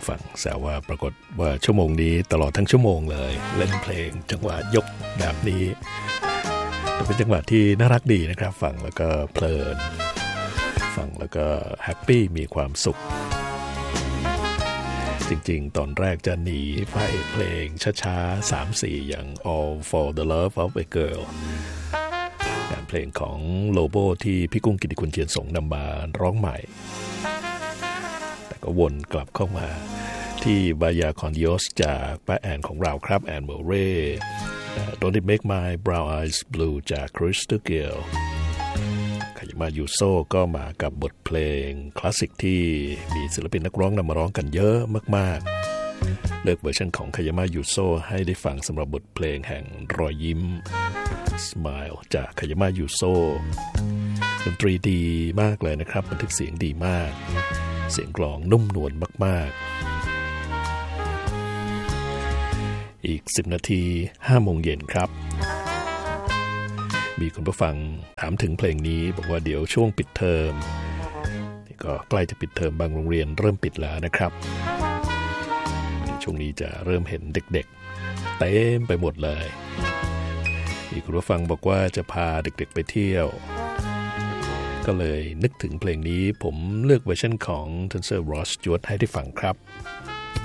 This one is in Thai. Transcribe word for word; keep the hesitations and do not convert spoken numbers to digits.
ฟังแซวว่าปรากฏว่าชั่วโมงนี้ตลอดทั้งชั่วโมงเลยเล่นเพลงจังหวะยกแบบนี้เป็นจังหวะที่น่ารักดีนะครับฟังแล้วก็เพลินฟังแล้วก็แฮปปี้มีความสุขจริงๆตอนแรกจะหนีไปเพลงช้าๆ สามสี่ อย่าง All for the Love of a Girl งานเพลงของโลโบที่พี่กุ้งกิติคุณเทียนสงนำมาร้องใหม่แต่ก็วนกลับเข้ามาที่บายาคอนดิโอสจากป้าแอนของเราครับแอนเมอร์เรย์ Don't It Make My Brown Eyes Blue จาก Crystal Gayle คายามายูโซก็มากับบทเพลงคลาสสิกที่มีศิลปินนักร้องนำมาร้องกันเยอะมากๆเลือกเวอร์ชันของคายามายูโซให้ได้ฟังสำหรับบทเพลงแห่งรอยยิ้ม Smile จากคายามายูโซดนตรีดีมากเลยนะครับบันทึกเสียงดีมากเสียงกลองนุ่มนวลมากๆอีกสิบนาที ห้าโมงเย็นครับมีคุณผู้ฟังถามถึงเพลงนี้บอกว่าเดี๋ยวช่วงปิดเทอมนี่ก็ใกล้จะปิดเทอมบางโรงเรียนเริ่มปิดแล้วนะครับช่วงนี้จะเริ่มเห็นเด็กๆเต็มไปหมดเลยมีคุณผู้ฟังบอกว่าจะพาเด็กๆไปเที่ยวก็เลยนึกถึงเพลงนี้ผมเลือกเวอร์ชันของ Tenser Ross Stewart ให้ได้ฟังครับ